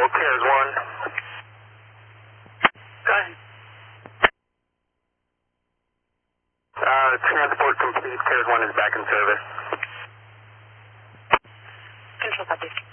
CARES 1. Go ahead. Transport complete. CARES 1 is back in service. Control copy.